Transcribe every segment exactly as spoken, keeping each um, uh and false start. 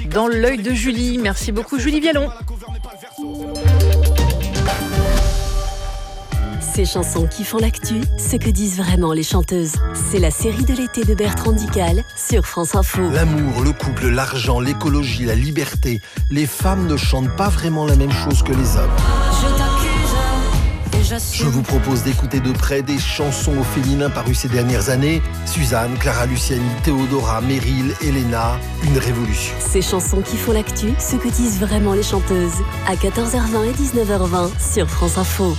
dans l'œil de Julie. Merci beaucoup Julie Vialon. Ces chansons qui font l'actu, ce que disent vraiment les chanteuses. C'est la série de l'été de Bertrand Dical sur France Info. L'amour, le couple, l'argent, l'écologie, la liberté. Les femmes ne chantent pas vraiment la même chose que les hommes. Je t'accuse et j'assume. Je vous propose d'écouter de près des chansons au féminin parues ces dernières années. Suzanne, Clara Luciani, Théodora, Meryl, Elena, une révolution. Ces chansons qui font l'actu, ce que disent vraiment les chanteuses. À quatorze heures vingt et dix-neuf heures vingt sur France Info.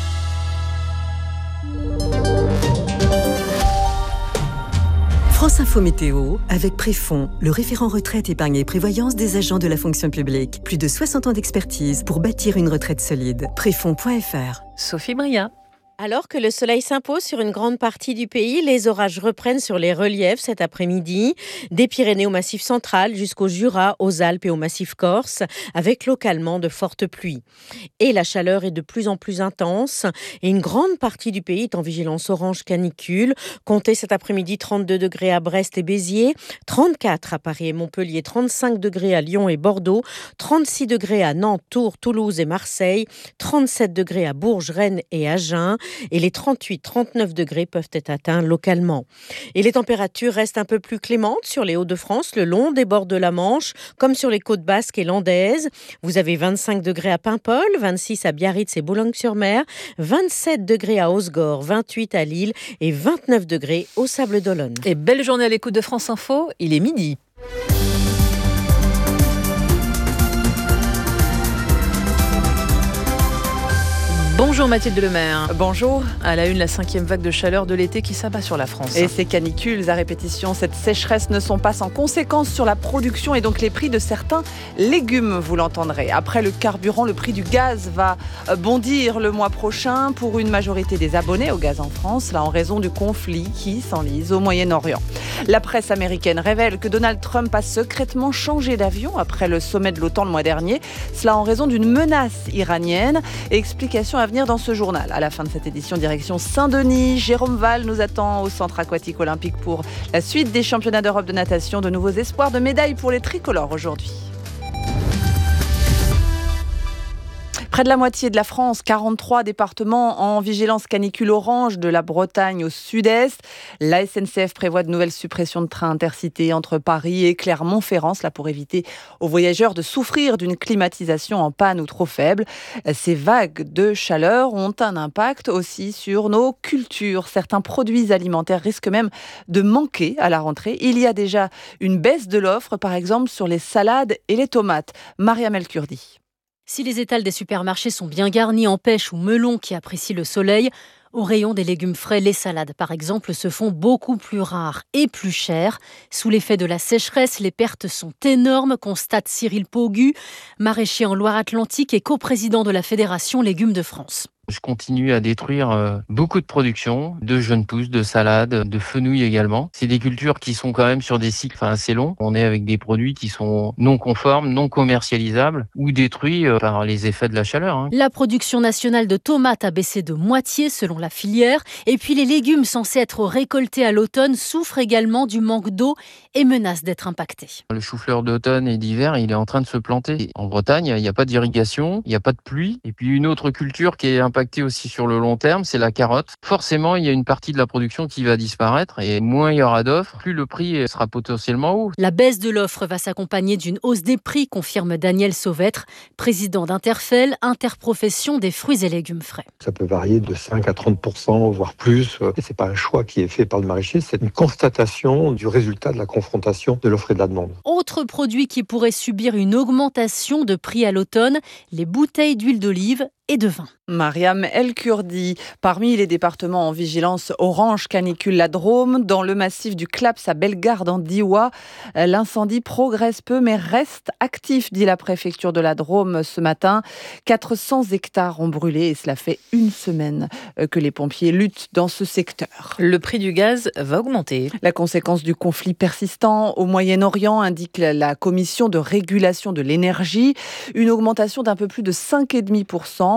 France Info Météo, avec Préfond, le référent retraite, épargne et prévoyance des agents de la fonction publique. Plus de soixante ans d'expertise pour bâtir une retraite solide. Préfond point F R. Sophie Bria. Alors que le soleil s'impose sur une grande partie du pays, les orages reprennent sur les reliefs cet après-midi, des Pyrénées au Massif central jusqu'au Jura, aux Alpes et au Massif corse, avec localement de fortes pluies. Et la chaleur est de plus en plus intense et une grande partie du pays est en vigilance orange canicule. Comptez cet après-midi trente-deux degrés à Brest et Béziers, trente-quatre à Paris et Montpellier, trente-cinq degrés à Lyon et Bordeaux, trente-six degrés à Nantes, Tours, Toulouse et Marseille, trente-sept degrés à Bourges, Rennes et Agen. Et les trente-huit à trente-neuf degrés peuvent être atteints localement. Et les températures restent un peu plus clémentes sur les Hauts-de-France, le long des bords de la Manche, comme sur les côtes basques et landaises. Vous avez vingt-cinq degrés à Paimpol, vingt-six à Biarritz et Boulogne-sur-Mer, vingt-sept degrés à Osgore, vingt-huit à Lille et vingt-neuf degrés au Sables-d'Olonne. Et belle journée à l'écoute de France Info, il est midi. Bonjour Mathilde Lemaire. Bonjour. À la une, la cinquième vague de chaleur de l'été qui s'abat sur la France. Et ces canicules à répétition, cette sécheresse ne sont pas sans conséquences sur la production et donc les prix de certains légumes, vous l'entendrez. Après le carburant, le prix du gaz va bondir le mois prochain pour une majorité des abonnés au gaz en France, là en raison du conflit qui s'enlise au Moyen-Orient. La presse américaine révèle que Donald Trump a secrètement changé d'avion après le sommet de l'OTAN le mois dernier, cela en raison d'une menace iranienne. Explication à venir dans ce journal. À la fin de cette édition, direction Saint-Denis. Jérôme Val nous attend au centre aquatique olympique pour la suite des championnats d'Europe de natation. De nouveaux espoirs de médailles pour les tricolores aujourd'hui. Près de la moitié de la France, quarante-trois départements en vigilance canicule orange, de la Bretagne au sud-est. La S N C F prévoit de nouvelles suppressions de trains intercités entre Paris et Clermont-Ferrand, cela pour éviter aux voyageurs de souffrir d'une climatisation en panne ou trop faible. Ces vagues de chaleur ont un impact aussi sur nos cultures. Certains produits alimentaires risquent même de manquer à la rentrée. Il y a déjà une baisse de l'offre, par exemple sur les salades et les tomates. Mariam El Kurdi. Si les étals des supermarchés sont bien garnis en pêche ou melon qui apprécient le soleil, au rayon des légumes frais, les salades par exemple se font beaucoup plus rares et plus chères. Sous l'effet de la sécheresse, les pertes sont énormes, constate Cyril Paugu, maraîcher en Loire-Atlantique et coprésident de la Fédération Légumes de France. Je continue à détruire euh, beaucoup de productions, de jeunes pousses, de salades, de fenouil également. C'est des cultures qui sont quand même sur des cycles enfin, assez longs. On est avec des produits qui sont non conformes, non commercialisables ou détruits euh, par les effets de la chaleur. Hein. La production nationale de tomates a baissé de moitié selon la filière. Et puis les légumes censés être récoltés à l'automne souffrent également du manque d'eau et menacent d'être impactés. Le chou-fleur d'automne et d'hiver, il est en train de se planter. En Bretagne, il n'y a pas d'irrigation, il n'y a pas de pluie. Et puis une autre culture qui est impactée aussi sur le long terme, c'est la carotte. Forcément, il y a une partie de la production qui va disparaître et moins il y aura d'offres, plus le prix sera potentiellement haut. La baisse de l'offre va s'accompagner d'une hausse des prix, confirme Daniel Sauvêtre, président d'Interfel, interprofession des fruits et légumes frais. Ça peut varier de cinq à trente pour cent, voire plus. Et c'est pas un choix qui est fait par le maraîcher, c'est une constatation du résultat de la confrontation de l'offre et de la demande. Autre produit qui pourrait subir une augmentation de prix à l'automne, les bouteilles d'huile d'olive et de vin. Mariam El Kurdi. Parmi les départements en vigilance orange canicule, la Drôme, dans le massif du Claps à Bellegarde en Diois, l'incendie progresse peu mais reste actif, dit la préfecture de la Drôme ce matin. quatre cents hectares ont brûlé et cela fait une semaine que les pompiers luttent dans ce secteur. Le prix du gaz va augmenter. La conséquence du conflit persistant au Moyen-Orient, indique la commission de régulation de l'énergie. Une augmentation d'un peu plus de cinq virgule cinq pour cent.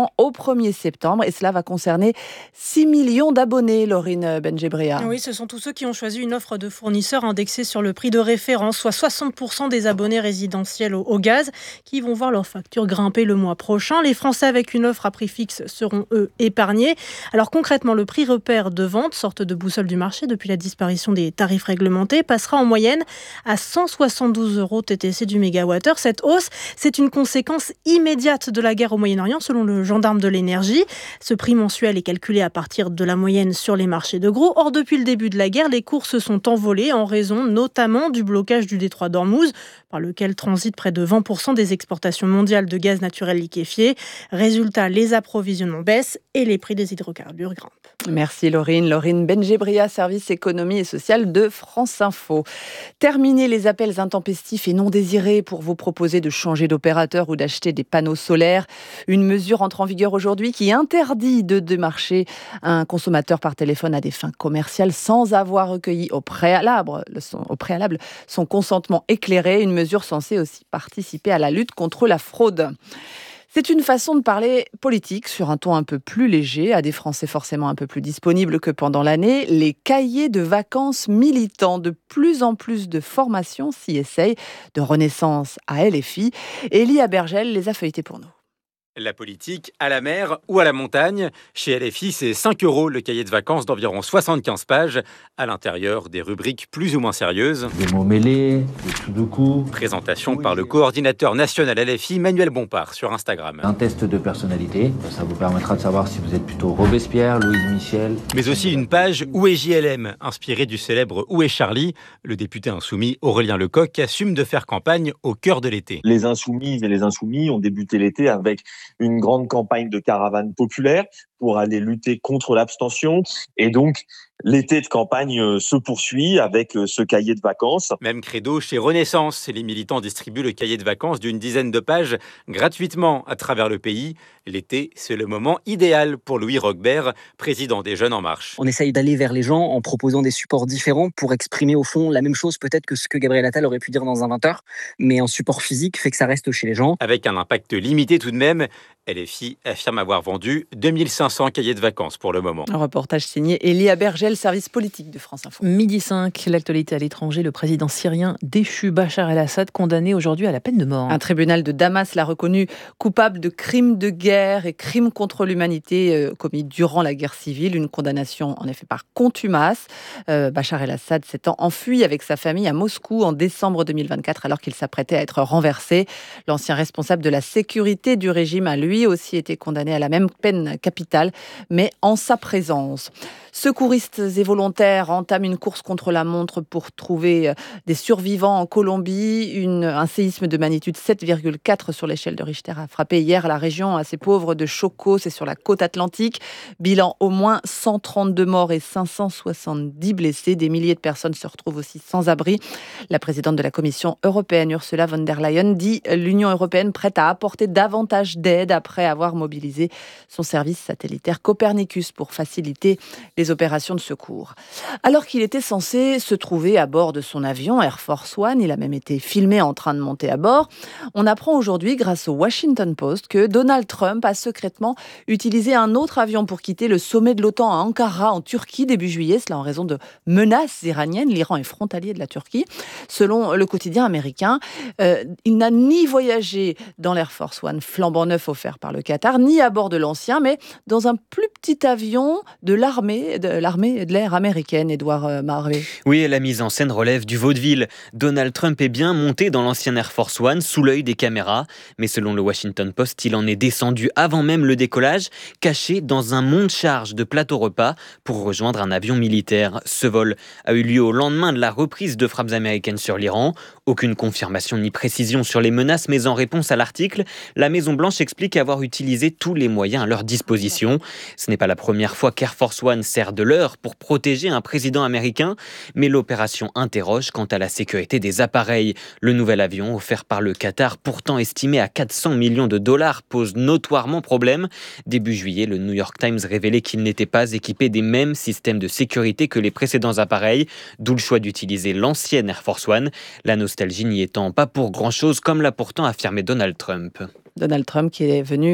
ans au premier septembre et cela va concerner six millions d'abonnés, Laurine Benjebrea. Oui, ce sont tous ceux qui ont choisi une offre de fournisseur indexée sur le prix de référence, soit soixante pour cent des abonnés résidentiels au, au gaz qui vont voir leur facture grimper le mois prochain. Les Français avec une offre à prix fixe seront, eux, épargnés. Alors concrètement, le prix repère de vente, sorte de boussole du marché depuis la disparition des tarifs réglementés, passera en moyenne à cent soixante-douze euros T T C du mégawattheure. Cette hausse, c'est une conséquence immédiate de la guerre au Moyen-Orient, selon le gendarme de l'énergie. Ce prix mensuel est calculé à partir de la moyenne sur les marchés de gros. Or, depuis le début de la guerre, les cours se sont envolés en raison notamment du blocage du détroit d'Ormuz, par lequel transitent près de vingt pour cent des exportations mondiales de gaz naturel liquéfié. Résultat, les approvisionnements baissent et les prix des hydrocarbures grimpent. Merci Laurine. Laurine Benjebrea, service économie et social de France Info. Terminez les appels intempestifs et non désirés pour vous proposer de changer d'opérateur ou d'acheter des panneaux solaires. Une mesure entre en vigueur aujourd'hui qui interdit de démarcher un consommateur par téléphone à des fins commerciales sans avoir recueilli au préalable, son, au préalable son consentement éclairé. Une mesure censée aussi participer à la lutte contre la fraude. C'est une façon de parler politique sur un ton un peu plus léger, à des Français forcément un peu plus disponibles que pendant l'année. Les cahiers de vacances militants, de plus en plus de formations s'y essayent, de Renaissance à L F I. Élie Abergel les a feuilletés pour nous. La politique, à la mer ou à la montagne. Chez L F I, c'est cinq euros le cahier de vacances d'environ soixante-quinze pages. À l'intérieur, des rubriques plus ou moins sérieuses. Des mots mêlés, des sudoku. Présentation par le coordinateur national L F I, Manuel Bompard, sur Instagram. Un test de personnalité. Ça vous permettra de savoir si vous êtes plutôt Robespierre, Louise Michel. Mais aussi une page Où est J L M, inspirée du célèbre Où est Charlie. Le député insoumis Aurélien Lecoq assume de faire campagne au cœur de l'été. Les insoumises et les insoumis ont débuté l'été avec une grande campagne de caravane populaire pour aller lutter contre l'abstention. Et donc, l'été de campagne se poursuit avec ce cahier de vacances. Même credo chez Renaissance. Les militants distribuent le cahier de vacances d'une dizaine de pages gratuitement à travers le pays. L'été, c'est le moment idéal pour Louis Roquebert, président des Jeunes en Marche. On essaye d'aller vers les gens en proposant des supports différents pour exprimer au fond la même chose peut-être que ce que Gabriel Attal aurait pu dire dans un vingt heures, mais un support physique fait que ça reste chez les gens. Avec un impact limité tout de même, L F I affirme avoir vendu deux mille cinq cents cahiers de vacances pour le moment. Un reportage signé Élie Abergel, service politique de France Info. Midi cinq, l'actualité à l'étranger, le président syrien déchu Bachar el-Assad, condamné aujourd'hui à la peine de mort. Un tribunal de Damas l'a reconnu coupable de crimes de guerre et crimes contre l'humanité euh, commis durant la guerre civile. Une condamnation en effet par contumace. Euh, Bachar el-Assad s'étant enfui avec sa famille à Moscou en décembre deux mille vingt-quatre alors qu'il s'apprêtait à être renversé. L'ancien responsable de la sécurité du régime a lui aussi été condamné à la même peine capitale, mais en sa présence. Secouristes et volontaires entament une course contre la montre pour trouver des survivants en Colombie. Une, un séisme de magnitude sept virgule quatre sur l'échelle de Richter a frappé hier la région assez pauvre de Chocó, c'est sur la côte atlantique. Bilan au moins cent trente-deux morts et cinq cent soixante-dix blessés. Des milliers de personnes se retrouvent aussi sans abri. La présidente de la Commission européenne, Ursula von der Leyen, dit l'Union européenne prête à apporter davantage d'aide après avoir mobilisé son service satellitaire Copernicus pour faciliter les opérations de secours. Alors qu'il était censé se trouver à bord de son avion Air Force One, il a même été filmé en train de monter à bord, on apprend aujourd'hui grâce au Washington Post que Donald Trump a secrètement utilisé un autre avion pour quitter le sommet de l'OTAN à Ankara en Turquie début juillet, cela en raison de menaces iraniennes. L'Iran est frontalier de la Turquie. Selon le quotidien américain, euh, il n'a ni voyagé dans l'Air Force One flambant neuf offert par le Qatar, ni à bord de l'ancien, mais dans un plus petit avion de l'armée de l'armée de l'air américaine, Édouard Marvet. Oui, la mise en scène relève du vaudeville. Donald Trump est bien monté dans l'ancien Air Force One sous l'œil des caméras, mais selon le Washington Post, il en est descendu avant même le décollage, caché dans un monte-charge de plateau repas pour rejoindre un avion militaire. Ce vol a eu lieu au lendemain de la reprise de frappes américaines sur l'Iran. Aucune confirmation ni précision sur les menaces, mais en réponse à l'article, la Maison-Blanche explique avoir utilisé tous les moyens à leur disposition. Ce n'est pas la première fois qu'Air Force One sert de leurre pour protéger un président américain, mais l'opération interroge quant à la sécurité des appareils. Le nouvel avion, offert par le Qatar, pourtant estimé à quatre cents millions de dollars, pose notoirement problème. Début juillet, le New York Times révélait qu'il n'était pas équipé des mêmes systèmes de sécurité que les précédents appareils, d'où le choix d'utiliser l'ancienne Air Force One, la nostalgie n'y étant pas pour grand-chose, comme l'a pourtant affirmé Donald Trump. Donald Trump qui est venu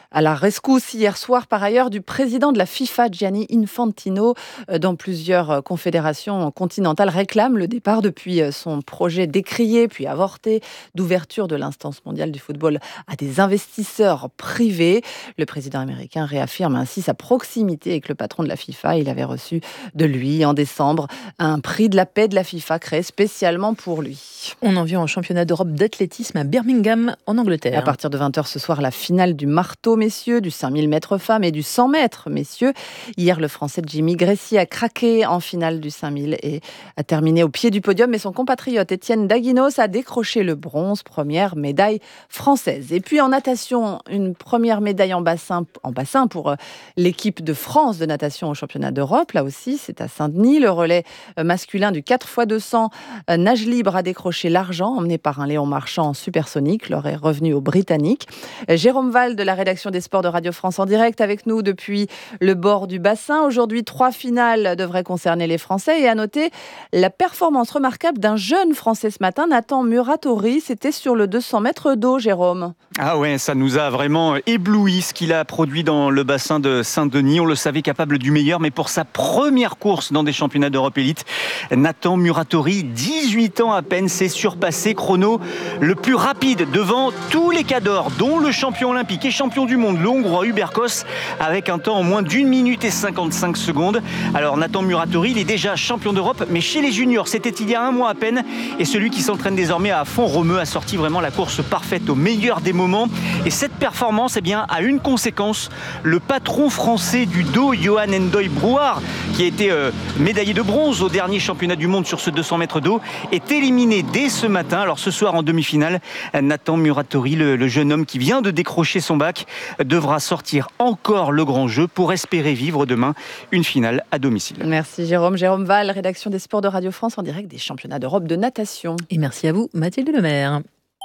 à la rescousse hier soir par ailleurs du président de la FIFA, Gianni Infantino, dans plusieurs confédérations continentales réclament le départ depuis son projet décrié puis avorté d'ouverture de l'instance mondiale du football à des investisseurs privés. Le président américain réaffirme ainsi sa proximité avec le patron de la FIFA. Il avait reçu de lui en décembre un prix de la paix de la FIFA créé spécialement pour lui. On en vient au championnat d'Europe d'athlétisme à Birmingham en Angleterre. À partir de vingt heures ce soir, la finale du marteau messieurs, du cinq mille mètres femmes et du cent mètres messieurs. Hier, le Français Jimmy Gressy a craqué en finale du cinq mille et a terminé au pied du podium. Mais son compatriote Étienne Daguinos a décroché le bronze, première médaille française. Et puis en natation, une première médaille en bassin, en bassin pour l'équipe de France de natation au championnat d'Europe. Là aussi, c'est à Saint-Denis. Le relais masculin du quatre fois deux cents nage libre a décroché l'argent, emmené par un Léon Marchand supersonique. L'or est revenu aux Britanniques. Jérôme Val de la rédaction des sports de Radio France en direct avec nous depuis le bord du bassin. Aujourd'hui, trois finales devraient concerner les Français. Et à noter la performance remarquable d'un jeune Français ce matin, Nathan Muratori. C'était sur le deux cents mètres d'eau, Jérôme. Ah ouais, ça nous a vraiment ébloui ce qu'il a produit dans le bassin de Saint-Denis. On le savait capable du meilleur, mais pour sa première course dans des championnats d'Europe élite, Nathan Muratori, dix-huit ans à peine, s'est surpassé chrono le plus rapide devant tous les cadors, dont le champion olympique et champion du monde, le Hongrois Hubert Kos, avec un temps en moins d'une minute et cinquante-cinq secondes. Alors Nathan Muratori, il est déjà champion d'Europe, mais chez les juniors, c'était il y a un mois à peine. Et celui qui s'entraîne désormais à fond, Romeu, a sorti vraiment la course parfaite au meilleur des moments. Et cette performance, eh bien, a une conséquence. Le patron français du dos, Johan Ndoye Brouard, qui a été euh, médaillé de bronze au dernier championnat du monde sur ce deux cents mètres d'eau, est éliminé dès ce matin. Alors ce soir en demi-finale, Nathan Muratori, le, le jeune homme qui vient de décrocher son bac, devra sortir encore le grand jeu pour espérer vivre demain une finale à domicile. Merci Jérôme. Jérôme Val, rédaction des sports de Radio France en direct des championnats d'Europe de natation. Et merci à vous, Mathilde Lemaire.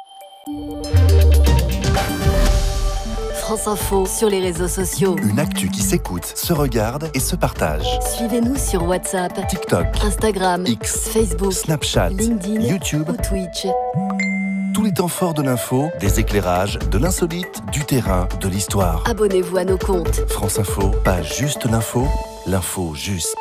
France Info sur les réseaux sociaux. Une actu qui s'écoute, se regarde et se partage. Suivez-nous sur WhatsApp, TikTok, Instagram, X, Facebook, Snapchat, LinkedIn, YouTube ou Twitch. Tous les temps forts de l'info, des éclairages, de l'insolite, du terrain, de l'histoire. Abonnez-vous à nos comptes. France Info, pas juste l'info, l'info juste.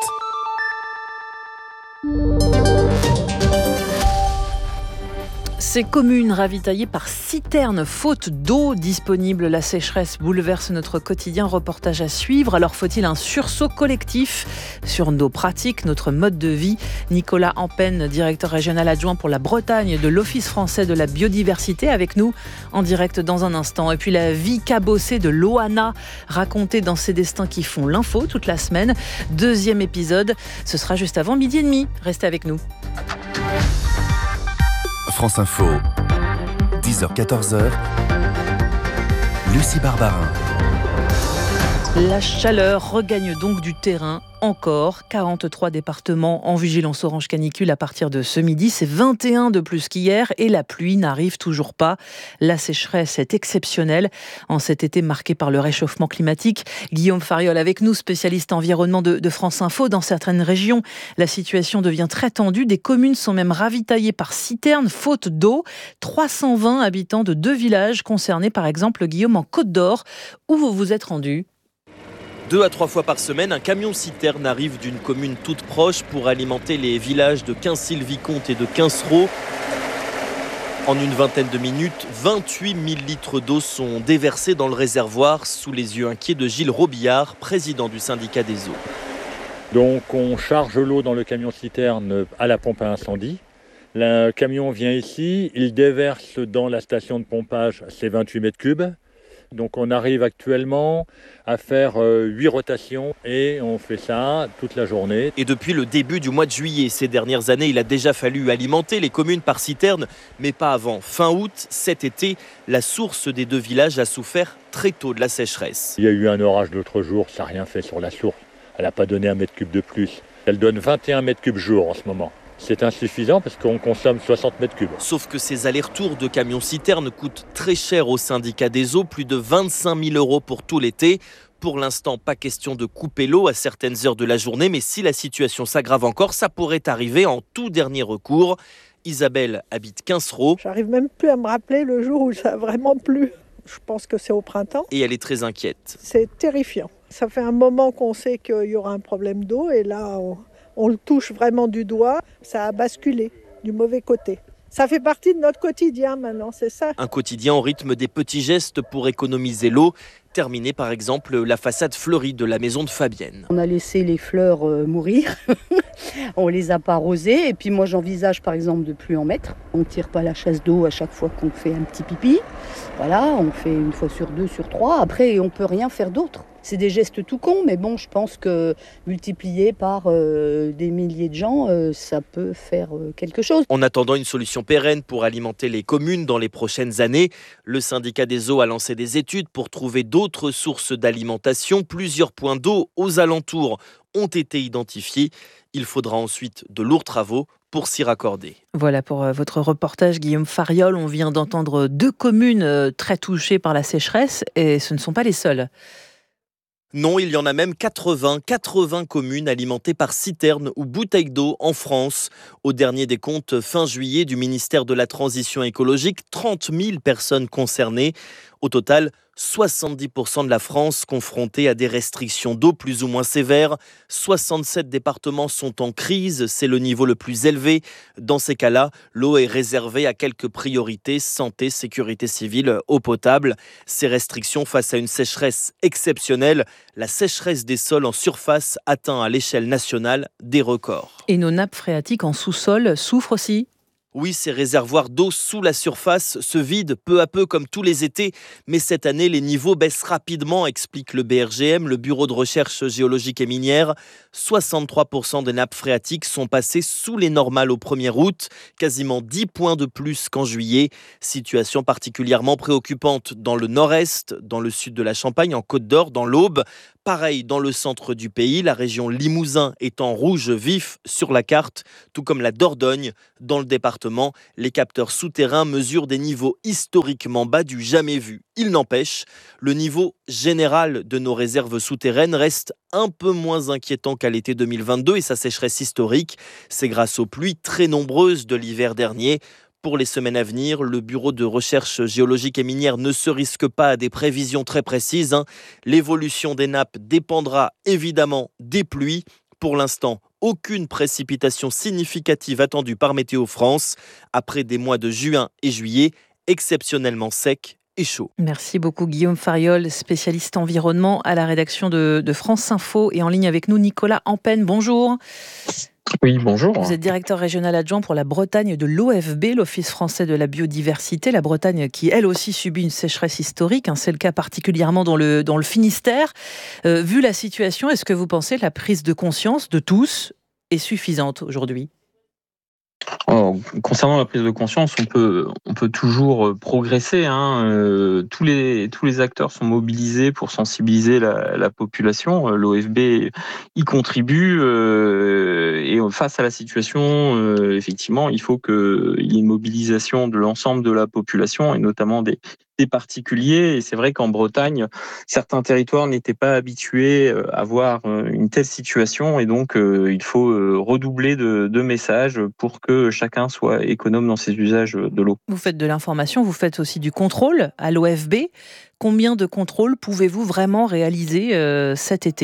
Ces communes ravitaillées par citernes faute d'eau disponible. La sécheresse bouleverse notre quotidien. Reportage à suivre. Alors faut-il un sursaut collectif sur nos pratiques, notre mode de vie? Nicolas Ampen, directeur régional adjoint pour la Bretagne de l'Office français de la biodiversité, avec nous en direct dans un instant. Et puis la vie cabossée de Loana, racontée dans Ces destins qui font l'info toute la semaine. Deuxième épisode, ce sera juste avant midi et demi. Restez avec nous. France Info, dix heures quatorze heures, Lucie Barbarin. La chaleur regagne donc du terrain encore. quarante-trois départements en vigilance orange canicule à partir de ce midi. C'est vingt et un de plus qu'hier et la pluie n'arrive toujours pas. La sécheresse est exceptionnelle en cet été marqué par le réchauffement climatique. Guillaume Fariol avec nous, spécialiste environnement de, de France Info. Dans certaines régions, la situation devient très tendue. Des communes sont même ravitaillées par citernes faute d'eau. trois cent vingt habitants de deux villages concernés, par exemple, Guillaume, en Côte d'Or, où vous vous êtes rendu. Deux à trois fois par semaine, un camion-citerne arrive d'une commune toute proche pour alimenter les villages de Quincy-le-Vicomte et de Quincereau. En une vingtaine de minutes, vingt-huit mille litres d'eau sont déversés dans le réservoir sous les yeux inquiets de Gilles Robillard, président du syndicat des eaux. Donc on charge l'eau dans le camion-citerne à la pompe à incendie. Le camion vient ici, il déverse dans la station de pompage ses vingt-huit mètres cubes. Donc on arrive actuellement à faire huit rotations et on fait ça toute la journée. Et depuis le début du mois de juillet, ces dernières années, il a déjà fallu alimenter les communes par citerne, mais pas avant. Fin août, cet été, la source des deux villages a souffert très tôt de la sécheresse. Il y a eu un orage l'autre jour, ça n'a rien fait sur la source. Elle n'a pas donné un mètre cube de plus. Elle donne vingt et un mètres cubes jour en ce moment. C'est insuffisant parce qu'on consomme soixante mètres cubes. Sauf que ces allers-retours de camions-citernes coûtent très cher au syndicat des eaux, plus de vingt-cinq mille euros pour tout l'été. Pour l'instant, pas question de couper l'eau à certaines heures de la journée, mais si la situation s'aggrave encore, ça pourrait arriver en tout dernier recours. Isabelle habite Quincereau. J'arrive même plus à me rappeler le jour où ça a vraiment plu. Je pense que c'est au printemps. Et elle est très inquiète. C'est terrifiant. Ça fait un moment qu'on sait qu'il y aura un problème d'eau et là, on, on le touche vraiment du doigt. Ça a basculé du mauvais côté. Ça fait partie de notre quotidien maintenant, c'est ça. Un quotidien au rythme des petits gestes pour économiser l'eau. Terminé par exemple la façade fleurie de la maison de Fabienne. On a laissé les fleurs euh, mourir, on les a pas arrosées et puis moi j'envisage par exemple de plus en mettre. On ne tire pas la chasse d'eau à chaque fois qu'on fait un petit pipi. Voilà, on fait une fois sur deux, sur trois. Après on peut rien faire d'autre. C'est des gestes tout cons, mais bon, je pense que multiplié par euh, des milliers de gens, euh, ça peut faire euh, quelque chose. En attendant une solution pérenne pour alimenter les communes dans les prochaines années, le syndicat des eaux a lancé des études pour trouver d'autres sources d'alimentation. Plusieurs points d'eau aux alentours ont été identifiés. Il faudra ensuite de lourds travaux pour s'y raccorder. Voilà pour votre reportage, Guillaume Fariol. On vient d'entendre deux communes très touchées par la sécheresse et ce ne sont pas les seules. Non, il y en a même quatre-vingts, quatre-vingts communes alimentées par citernes ou bouteilles d'eau en France. Au dernier des comptes fin juillet du ministère de la Transition écologique, trente mille personnes concernées. Au total, soixante-dix pour cent de la France confrontée à des restrictions d'eau plus ou moins sévères. soixante-sept départements sont en crise, c'est le niveau le plus élevé. Dans ces cas-là, l'eau est réservée à quelques priorités, santé, sécurité civile, eau potable. Ces restrictions face à une sécheresse exceptionnelle, la sécheresse des sols en surface atteint à l'échelle nationale des records. Et nos nappes phréatiques en sous-sol souffrent aussi ? Oui, ces réservoirs d'eau sous la surface se vident peu à peu comme tous les étés. Mais cette année, les niveaux baissent rapidement, explique le B R G M, le Bureau de recherche géologique et minière. soixante-trois pour cent des nappes phréatiques sont passées sous les normales au premier août, quasiment dix points de plus qu'en juillet. Situation particulièrement préoccupante dans le nord-est, dans le sud de la Champagne, en Côte d'Or, dans l'Aube. Pareil dans le centre du pays, la région Limousin est en rouge vif sur la carte, tout comme la Dordogne. Dans le département, les capteurs souterrains mesurent des niveaux historiquement bas du jamais vu. Il n'empêche, le niveau général de nos réserves souterraines reste un peu moins inquiétant qu'à l'été deux mille vingt-deux et sa sécheresse historique. C'est grâce aux pluies très nombreuses de l'hiver dernier. Pour les semaines à venir, le Bureau de recherche géologique et minière ne se risque pas à des prévisions très précises. Hein. L'évolution des nappes dépendra évidemment des pluies. Pour l'instant, aucune précipitation significative attendue par Météo France après des mois de juin et juillet exceptionnellement secs et chauds. Merci beaucoup Guillaume Fariol, spécialiste environnement à la rédaction de, de France Info. Et en ligne avec nous, Nicolas Ampen. Bonjour. Oui, bonjour. Vous êtes directeur régional adjoint pour la Bretagne de l'O F B, l'Office français de la biodiversité. La Bretagne qui, elle aussi, subit une sécheresse historique. Hein, c'est le cas particulièrement dans le, dans le Finistère. Euh, vu la situation, est-ce que vous pensez que la prise de conscience de tous est suffisante aujourd'hui ? Alors, concernant la prise de conscience, on peut, on peut toujours progresser. Hein. Euh, tous, les, tous les acteurs sont mobilisés pour sensibiliser la, la population. L'O F B y contribue. Euh, et face à la situation, euh, effectivement, il faut qu'il y ait une mobilisation de l'ensemble de la population et notamment des, des particuliers. Et c'est vrai qu'en Bretagne, certains territoires n'étaient pas habitués à voir une telle situation. Et donc, euh, il faut redoubler de, de messages pour que chacun soit économe dans ses usages de l'eau. Vous faites de l'information, vous faites aussi du contrôle à l'O F B. Combien de contrôles pouvez-vous vraiment réaliser euh, cet été ?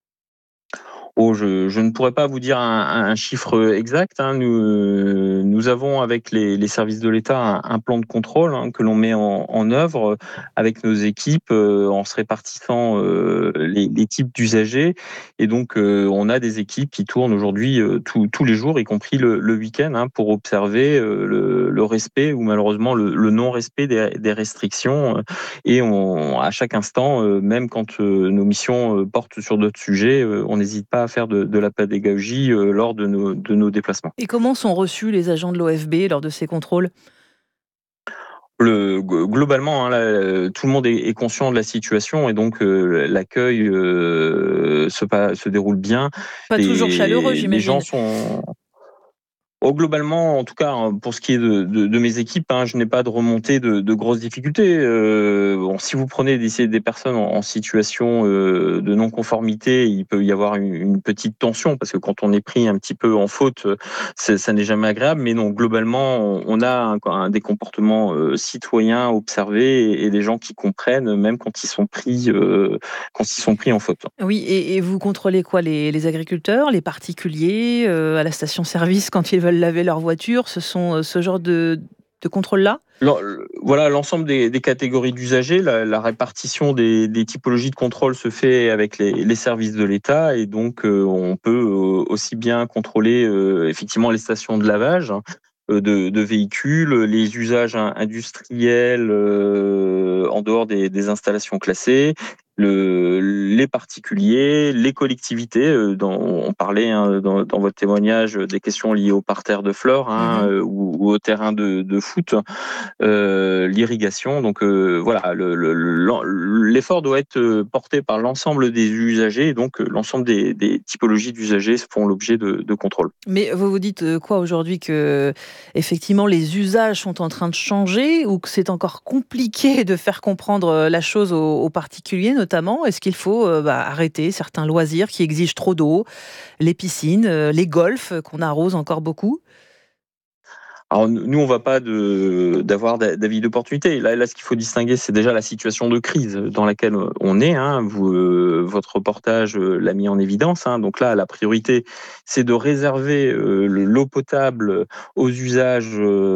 Oh, je, je ne pourrais pas vous dire un, un chiffre exact. Hein. Nous, nous avons avec les, les services de l'État un, un plan de contrôle hein, que l'on met en, en œuvre avec nos équipes euh, en se répartissant euh, les, les types d'usagers. Et donc, euh, on a des équipes qui tournent aujourd'hui euh, tous, tous les jours, y compris le, le week-end, hein, pour observer euh, le, le respect ou malheureusement le, le non-respect des, des restrictions. Et on, à chaque instant, euh, même quand euh, nos missions euh, portent sur d'autres sujets, euh, on n'hésite pas à faire de, de la pédagogie euh, lors de nos, de nos déplacements. Et comment sont reçus les agents de l'O F B lors de ces contrôles ? Le, globalement, hein, là, tout le monde est, est conscient de la situation et donc euh, l'accueil euh, se, se déroule bien. Pas les, toujours chaleureux, j'imagine. Les gens sont... Oh, globalement, en tout cas, pour ce qui est de, de, de mes équipes, hein, je n'ai pas de remontée de, de grosses difficultés. Euh, bon, si vous prenez des, des personnes en, en situation euh, de non-conformité, il peut y avoir une, une petite tension, parce que quand on est pris un petit peu en faute, ça n'est jamais agréable. Mais non, globalement, on a un, un, des comportements euh, citoyens observés et, et des gens qui comprennent, même quand ils sont pris, euh, quand ils sont pris en faute. Oui, et, et vous contrôlez quoi, les, les agriculteurs, les particuliers, euh, à la station-service quand ils veulent laver leur voiture, ce sont ce genre de, de contrôle-là ? Voilà, l'ensemble des, des catégories d'usagers, la, la répartition des, des typologies de contrôle se fait avec les, les services de l'État, et donc euh, on peut euh, aussi bien contrôler euh, effectivement les stations de lavage euh, de, de véhicules, les usages industriels euh, en dehors des, des installations classées, Le, les particuliers, les collectivités, euh, dont on parlait hein, dans, dans votre témoignage des questions liées au parterre de fleurs hein, mmh. euh, ou, ou au terrain de, de foot, euh, l'irrigation. Donc euh, voilà, le, le, l'effort doit être porté par l'ensemble des usagers, et donc l'ensemble des, des typologies d'usagers font l'objet de, de contrôle. Mais vous vous dites quoi aujourd'hui, que effectivement les usages sont en train de changer, ou que c'est encore compliqué de faire comprendre la chose aux, aux particuliers notamment? Est-ce qu'il faut euh, bah, arrêter certains loisirs qui exigent trop d'eau, les piscines, euh, les golfs qu'on arrose encore beaucoup? Alors nous, on ne va pas de, d'avoir d'avis d'opportunité. Là, là, ce qu'il faut distinguer, c'est déjà la situation de crise dans laquelle on est. Hein. Vous, euh, votre reportage l'a mis en évidence. Hein. Donc là, la priorité, c'est de réserver euh, l'eau potable aux usages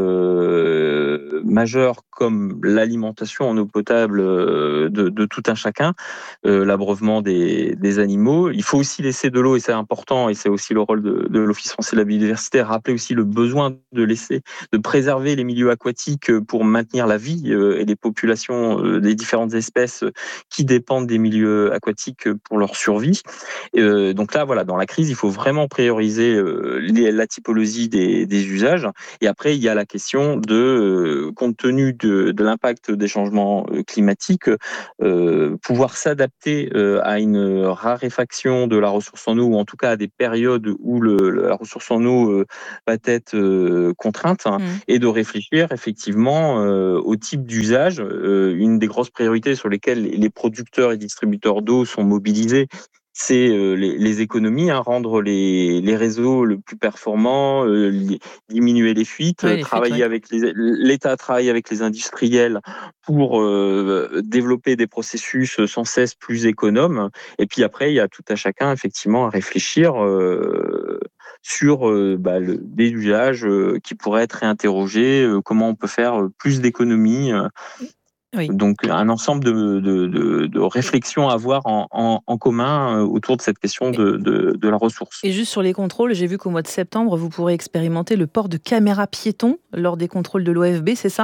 euh, majeurs comme l'alimentation en eau potable euh, de, de tout un chacun, euh, l'abreuvement des, des animaux. Il faut aussi laisser de l'eau, et c'est important, et c'est aussi le rôle de, de l'Office français de la biodiversité, rappeler aussi le besoin de laisser de préserver les milieux aquatiques pour maintenir la vie et les populations des différentes espèces qui dépendent des milieux aquatiques pour leur survie. Et donc là, voilà, dans la crise, il faut vraiment prioriser la typologie des, des usages. Et après, il y a la question de, compte tenu de, de l'impact des changements climatiques, euh, pouvoir s'adapter à une raréfaction de la ressource en eau, ou en tout cas à des périodes où le, la ressource en eau va être contrainte. Mmh. Et de réfléchir effectivement euh, au type d'usage. Euh, une des grosses priorités sur lesquelles les producteurs et distributeurs d'eau sont mobilisés, c'est euh, les, les économies, hein, rendre les, les réseaux le plus performants, euh, li, diminuer les fuites, ouais, les travailler fuites, ouais. avec les, l'État travaille avec les industriels pour euh, développer des processus sans cesse plus économes. Et puis après, il y a tout à chacun effectivement à réfléchir euh, sur euh, bah, le, des usages euh, qui pourraient être réinterrogés, euh, comment on peut faire plus d'économies. Euh, oui. Donc un ensemble de, de, de, de réflexions à avoir en, en, en commun euh, autour de cette question de, de, de la ressource. Et juste sur les contrôles, j'ai vu qu'au mois de septembre, vous pourrez expérimenter le port de caméras piétons lors des contrôles de l'O F B, c'est ça ?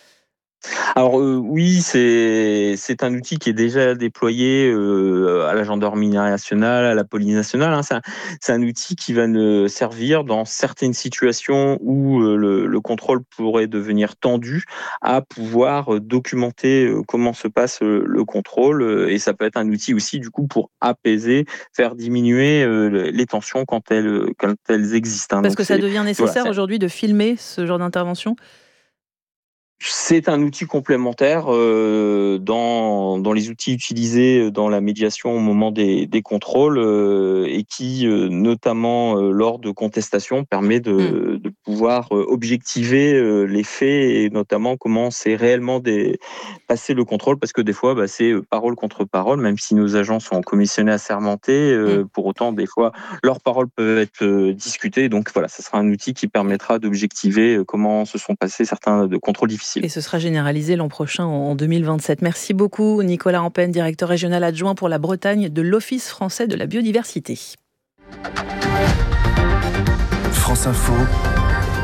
Alors euh, oui, c'est c'est un outil qui est déjà déployé euh, à la gendarmerie nationale, à la police nationale. Hein. C'est, un, c'est un outil qui va nous servir dans certaines situations où euh, le, le contrôle pourrait devenir tendu, à pouvoir documenter euh, comment se passe euh, le contrôle. Euh, et ça peut être un outil aussi du coup pour apaiser, faire diminuer euh, les tensions quand elles quand elles existent. Hein. Parce Donc que ça devient nécessaire voilà, aujourd'hui de filmer ce genre d'intervention ? C'est un outil complémentaire euh, dans, dans les outils utilisés dans la médiation au moment des, des contrôles euh, et qui, euh, notamment euh, lors de contestations, permet de, mmh. de pouvoir euh, objectiver euh, les faits et notamment comment c'est réellement des, passer le contrôle, parce que des fois, bah, c'est parole contre parole, même si nos agents sont commissionnés assermentés, euh, mmh. pour autant, des fois, leurs paroles peuvent être euh, discutées. Donc voilà, ce sera un outil qui permettra d'objectiver euh, comment se sont passés certains de contrôles difficiles. Et ce sera généralisé l'an prochain, en deux mille vingt-sept. Merci beaucoup, Nicolas Ampen, directeur régional adjoint pour la Bretagne de l'Office français de la biodiversité. France Info,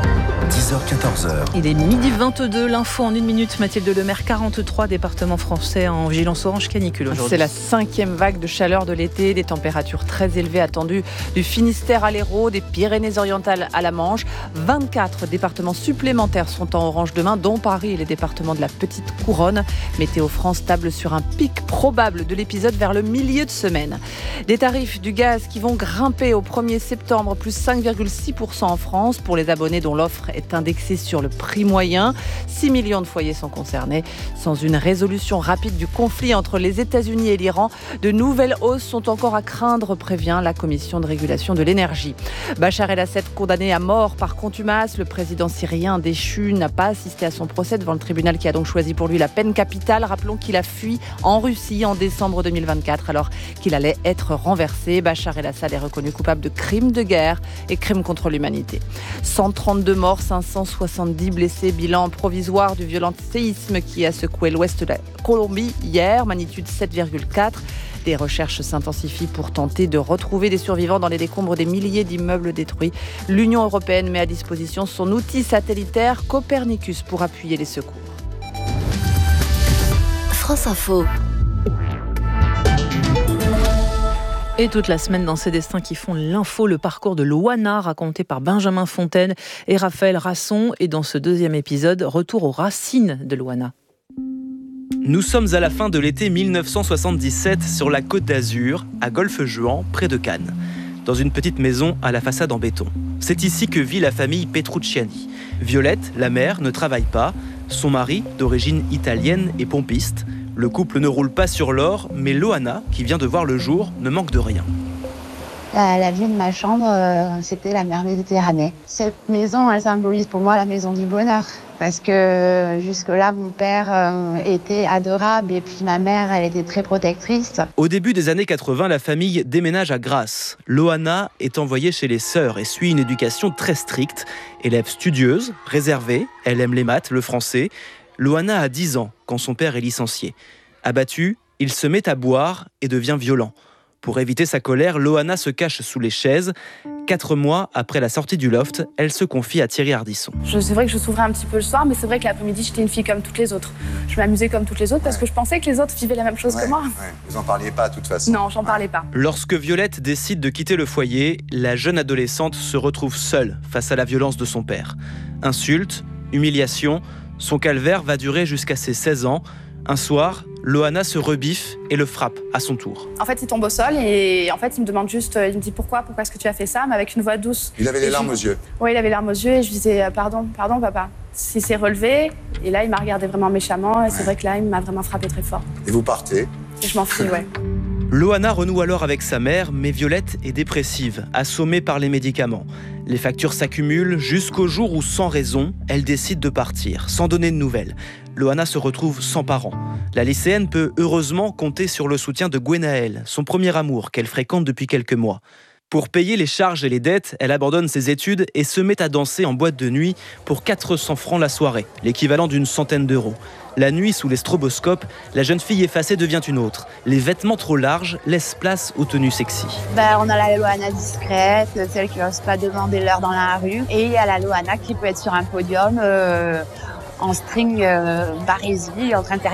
dix heures quatorze heures. Il est midi vingt-deux, l'info en une minute. Mathilde Lemaire, quarante-trois départements français en vigilance orange canicule aujourd'hui. C'est la cinquième vague de chaleur de l'été, des températures très élevées attendues du Finistère à l'Hérault, des Pyrénées-Orientales à la Manche. vingt-quatre départements supplémentaires sont en orange demain, dont Paris et les départements de la Petite Couronne. Météo France table sur un pic probable de l'épisode vers le milieu de semaine. Des tarifs du gaz qui vont grimper au premier septembre, plus cinq virgule six pour cent en France pour les abonnés dont l'offre est indexée sur le prix moyen. six millions de foyers sont concernés. Sans une résolution rapide du conflit entre les États-Unis et l'Iran, de nouvelles hausses sont encore à craindre, prévient la Commission de régulation de l'énergie. Bachar el-Assad condamné à mort par contumace. Le président syrien déchu n'a pas assisté à son procès devant le tribunal qui a donc choisi pour lui la peine capitale. Rappelons qu'il a fui en Russie en décembre deux mille vingt-quatre alors qu'il allait être renversé. Bachar el-Assad est reconnu coupable de crimes de guerre et crimes contre l'humanité. cent trente-deux morts, cinq cent soixante-dix blessés. Bilan provisoire du violent séisme qui a secoué l'ouest de la Colombie hier, magnitude sept virgule quatre. Des recherches s'intensifient pour tenter de retrouver des survivants dans les décombres des milliers d'immeubles détruits. L'Union européenne met à disposition son outil satellitaire Copernicus pour appuyer les secours. France Info. Et toute la semaine dans ces destins qui font l'info, le parcours de Loana raconté par Benjamin Fontaine et Raphaël Rasson. Et dans ce deuxième épisode, retour aux racines de Loana. Nous sommes à la fin de l'été mille neuf cent soixante-dix-sept sur la Côte d'Azur, à Golfe-Juan, près de Cannes, dans une petite maison à la façade en béton. C'est ici que vit la famille Petrucciani. Violette, la mère, ne travaille pas. Son mari, d'origine italienne, est pompiste. Le couple ne roule pas sur l'or, mais Loana, qui vient de voir le jour, ne manque de rien. La, la vue de ma chambre, euh, c'était la mer Méditerranée. Cette maison, elle symbolise pour moi la maison du bonheur. Parce que jusque-là, mon père euh, était adorable et puis ma mère, elle était très protectrice. Au début des années quatre-vingts, la famille déménage à Grasse. Loana est envoyée chez les sœurs et suit une éducation très stricte. Élève studieuse, réservée, elle aime les maths, le français. Loana a dix ans quand son père est licencié. Abattu, il se met à boire et devient violent. Pour éviter sa colère, Loana se cache sous les chaises. Quatre mois après la sortie du loft, elle se confie à Thierry Ardisson. Je, c'est vrai que je souffrais un petit peu le soir, mais c'est vrai que l'après-midi, j'étais une fille comme toutes les autres. Je m'amusais comme toutes les autres parce que je pensais que les autres vivaient la même chose ouais, que moi. Ouais. Vous en parliez pas, de toute façon. Non, j'en parlais pas. Lorsque Violette décide de quitter le foyer, la jeune adolescente se retrouve seule face à la violence de son père. Insultes, humiliations, son calvaire va durer jusqu'à ses seize ans. Un soir, Loana se rebiffe et le frappe à son tour. En fait, il tombe au sol et en fait, il me demande juste, il me dit pourquoi, pourquoi est-ce que tu as fait ça, mais avec une voix douce. Il avait les et larmes je... aux yeux. Oui, il avait les larmes aux yeux et je lui disais pardon, pardon papa. Il s'est relevé et là, il m'a regardé vraiment méchamment et c'est ouais. vrai que là, il m'a vraiment frappé très fort. Et vous partez. Et je m'enfuis, ouais. Loana renoue alors avec sa mère, mais Violette est dépressive, assommée par les médicaments. Les factures s'accumulent jusqu'au jour où, sans raison, elle décide de partir, sans donner de nouvelles. Loana se retrouve sans parents. La lycéenne peut heureusement compter sur le soutien de Gwenaël, son premier amour qu'elle fréquente depuis quelques mois. Pour payer les charges et les dettes, elle abandonne ses études et se met à danser en boîte de nuit pour quatre cents francs la soirée, l'équivalent d'une centaine d'euros. La nuit, sous les stroboscopes, la jeune fille effacée devient une autre. Les vêtements trop larges laissent place aux tenues sexy. Ben, on a la Loana discrète, celle qui n'ose pas demander l'heure dans la rue. Et il y a la Loana qui peut être sur un podium euh, en string euh, barésie, en train de faire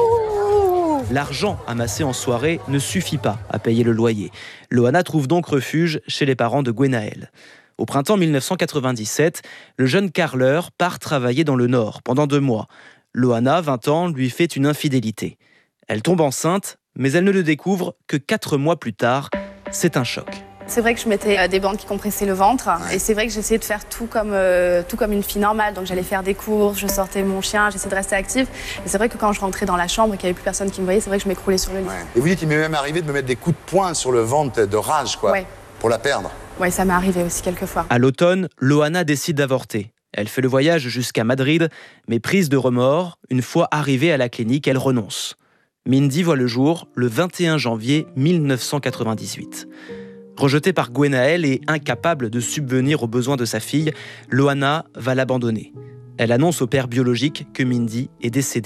Yahoo! L'argent amassé en soirée ne suffit pas à payer le loyer. Loana trouve donc refuge chez les parents de Gwenaël. Au printemps mille neuf cent quatre-vingt-dix-sept, le jeune carreleur part travailler dans le Nord pendant deux mois. Loana, vingt ans, lui fait une infidélité. Elle tombe enceinte, mais elle ne le découvre que quatre mois plus tard. C'est un choc. C'est vrai que je mettais des bandes qui compressaient le ventre et c'est vrai que j'essayais de faire tout comme, euh, tout comme une fille normale. Donc j'allais faire des courses, je sortais mon chien, j'essayais de rester active. Et c'est vrai que quand je rentrais dans la chambre et qu'il n'y avait plus personne qui me voyait, c'est vrai que je m'écroulais sur le lit. Ouais. Et vous dites qu'il m'est même arrivé de me mettre des coups de poing sur le ventre de rage, quoi, ouais. pour la perdre. Oui, ça m'est arrivé aussi quelques fois. À l'automne, Loana décide d'avorter. Elle fait le voyage jusqu'à Madrid, mais prise de remords, une fois arrivée à la clinique, elle renonce. Mindy voit le jour le vingt et un janvier mille neuf cent quatre-vingt-dix-huit. Rejetée par Gwenaël et incapable de subvenir aux besoins de sa fille, Loana va l'abandonner. Elle annonce au père biologique que Mindy est décédée.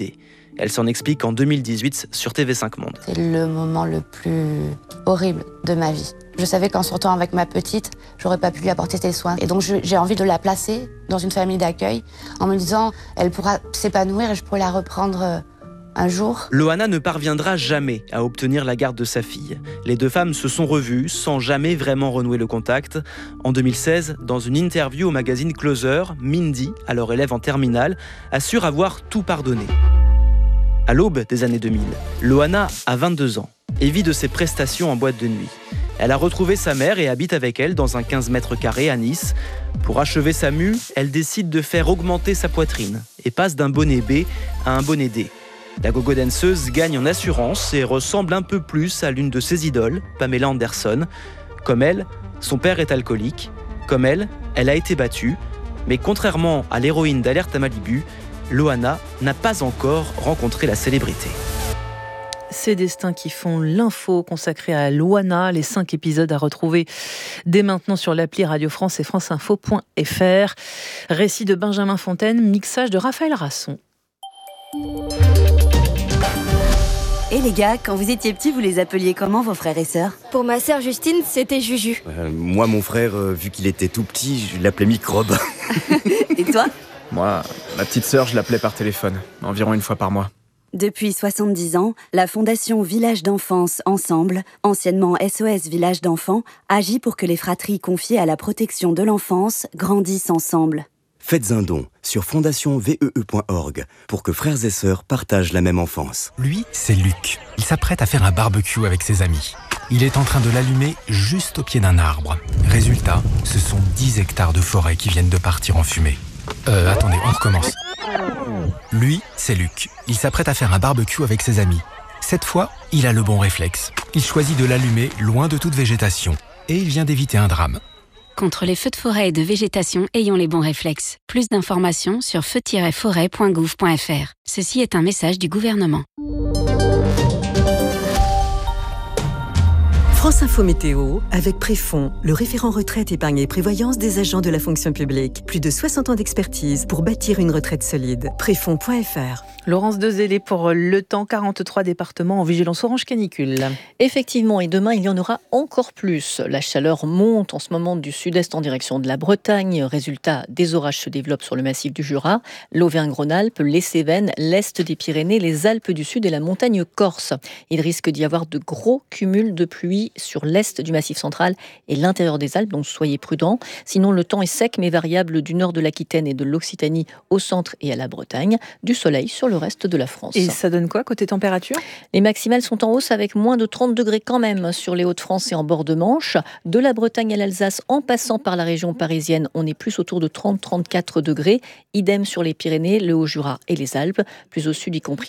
Elle s'en explique en deux mille dix-huit sur T V cinq Monde. C'est le moment le plus horrible de ma vie. Je savais qu'en sortant avec ma petite, j'aurais pas pu lui apporter ses soins. Et donc j'ai envie de la placer dans une famille d'accueil en me disant elle pourra s'épanouir et je pourrai la reprendre un jour. Loana ne parviendra jamais à obtenir la garde de sa fille. Les deux femmes se sont revues sans jamais vraiment renouer le contact. En deux mille seize, dans une interview au magazine Closer, Mindy, alors élève en terminale, assure avoir tout pardonné. À l'aube des années deux mille, Loana a vingt-deux ans et vit de ses prestations en boîte de nuit. Elle a retrouvé sa mère et habite avec elle dans un quinze mètres carrés à Nice. Pour achever sa mue, elle décide de faire augmenter sa poitrine et passe d'un bonnet B à un bonnet D. La gogo danseuse gagne en assurance et ressemble un peu plus à l'une de ses idoles, Pamela Anderson. Comme elle, son père est alcoolique. Comme elle, elle a été battue. Mais contrairement à l'héroïne d'Alerte à Malibu, Loana n'a pas encore rencontré la célébrité. Ces destins qui font l'info consacrée à Loana, les cinq épisodes à retrouver dès maintenant sur l'appli Radio France et franceinfo point f r. Récit de Benjamin Fontaine, mixage de Raphaël Rasson. Et les gars, quand vous étiez petits, vous les appeliez comment vos frères et sœurs? Pour ma sœur Justine, c'était Juju. Euh, moi, mon frère, euh, vu qu'il était tout petit, je l'appelais Microbe. Et toi? Moi, ma petite sœur, je l'appelais par téléphone, environ une fois par mois. Depuis soixante-dix ans, la Fondation Village d'Enfance Ensemble, anciennement S O S Village d'Enfants, agit pour que les fratries confiées à la protection de l'enfance grandissent ensemble. Faites un don sur fondation vee point org pour que frères et sœurs partagent la même enfance. Lui, c'est Luc. Il s'apprête à faire un barbecue avec ses amis. Il est en train de l'allumer juste au pied d'un arbre. Résultat, ce sont dix hectares de forêt qui viennent de partir en fumée. Euh, attendez, on recommence. Lui, c'est Luc. Il s'apprête à faire un barbecue avec ses amis. Cette fois, il a le bon réflexe. Il choisit de l'allumer loin de toute végétation. Et il vient d'éviter un drame. Contre les feux de forêt et de végétation, ayons les bons réflexes. Plus d'informations sur feu tiret forêt point gouv point f r. Ceci est un message du gouvernement. France Info Météo, avec Préfond, le référent retraite, épargne et prévoyance des agents de la fonction publique. Plus de soixante ans d'expertise pour bâtir une retraite solide. Préfond point f r. Laurence Dezélé pour Le Temps, quarante-trois départements en vigilance orange canicule. Effectivement, et demain, il y en aura encore plus. La chaleur monte en ce moment du sud-est en direction de la Bretagne. Résultat, des orages se développent sur le massif du Jura, l'Auvergne-Rhône-Alpes, les Cévennes, l'Est des Pyrénées, les Alpes du Sud et la montagne corse. Il risque d'y avoir de gros cumuls de pluie sur l'est du Massif central et l'intérieur des Alpes, donc soyez prudents. Sinon, le temps est sec mais variable du nord de l'Aquitaine et de l'Occitanie au centre et à la Bretagne. Du soleil sur le reste de la France. Et ça donne quoi côté température? Les maximales sont en hausse avec moins de trente degrés quand même sur les Hauts-de-France et en bord de Manche. De la Bretagne à l'Alsace, en passant par la région parisienne, on est plus autour de trente à trente-quatre degrés. Idem sur les Pyrénées, le Haut-Jura et les Alpes. Plus au sud, y compris